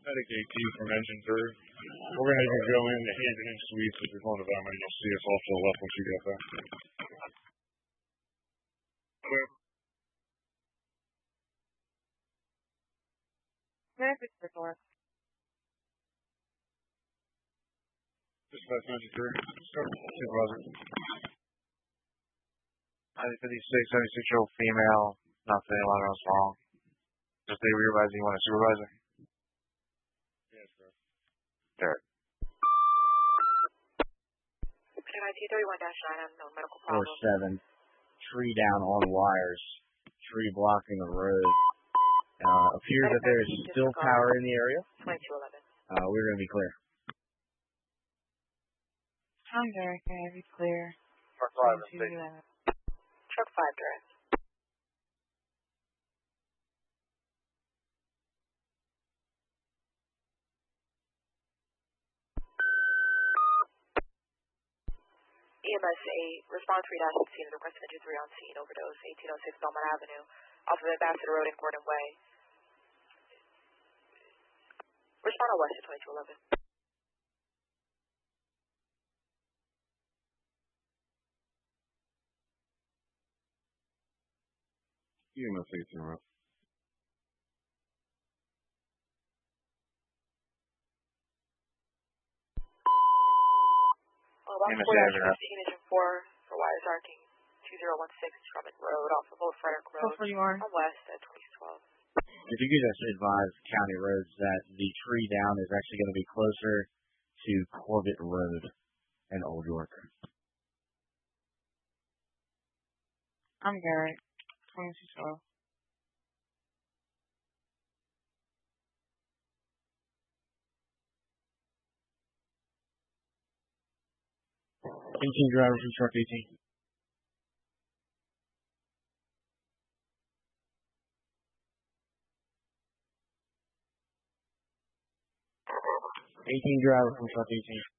Medic 18 from Engine 3. We're going to go into Haven and Suites, which is one of them, and you'll see us off to the left once you get there. Clear. Medic is the door. Dispatch 93. Supervisor. 56, 76-year-old female, not saying anyone else wrong. Just say realizing you want a supervisor. Yes, sir. Derek. T31-9, unknown medical problem. 4-7. Tree down on wires. Tree blocking the road. Appears that there is still power in the area. 2211. We're going to be clear. I'm Derek, can I be clear? Truck 5 and 6. Truck 5, direct. EMS 8, response 3-16 is requested engine 3 on scene, overdose, 1806 Belmont Avenue, off of Ambassador Road and Gordon Way. Respond on West at 2211. EMS 18, right? About 4-16 engine 4 for wires arcing 2016 Drummond Road off of Old Frederick Road on West at 2212. If you could just advise County Roads that the tree down is actually going to be closer to Corbett Road and Old York. I'm Garrett, 2212. 18 driver from truck 18. Driver from truck 18.